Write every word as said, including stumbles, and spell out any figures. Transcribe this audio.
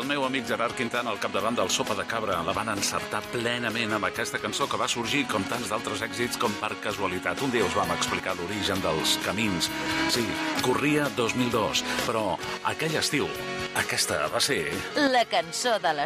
meu amic Gerard Quintana, al capdavant del Sopa de Cabra, la van encertar plenament amb aquesta cançó que va sorgir, com tants d'altres èxits, com per casualitat. Un dia us vam explicar l'origen dels camins. Sí, corria dos mil dos, però aquell estiu, aquesta va ser... La cançó de l'estiu.